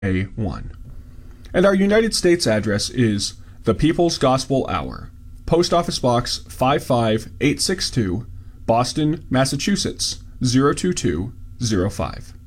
A1. And our United States address is The People's Gospel Hour, Post Office Box 55862, Boston, Massachusetts 02205.